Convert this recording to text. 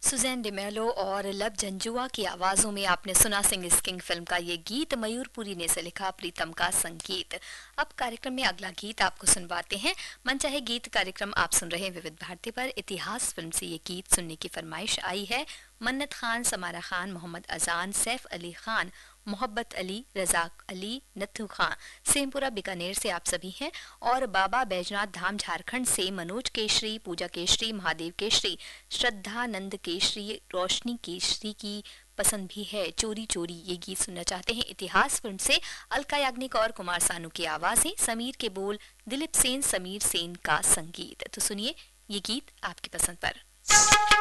Suzanne D'Mello और लब जंजुआ की आवाजों में आपने सुना सिंग इज किंग फिल्म का ये गीत। मयूरपुरी ने से लिखा, प्रीतम का संगीत। अब कार्यक्रम में अगला गीत आपको सुनवाते हैं। मनचाहे गीत कार्यक्रम आप सुन रहे हैं विविध भारती पर। इतिहास फिल्म से ये गीत सुनने की फरमाइश आई है। मन्नत खान, समारा खान, मोहम्मद अजान, सैफ अली खान, मोहब्बत अली, रजाक अली, नथु खां, सेमपुरा बीकानेर से आप सभी हैं। और बाबा बैजनाथ धाम झारखंड से मनोज केशरी, पूजा केशरी, महादेव केशरी, श्रद्धानंद केशरी, रोशनी केशरी की पसंद भी है। चोरी चोरी ये गीत सुनना चाहते हैं। इतिहास फिल्म से अलका याग्निक और कुमार सानू की आवाजें, समीर के बोल, दिलीप सेन, समीर सेन का संगीत। तो सुनिए ये गीत आपकी पसंद पर।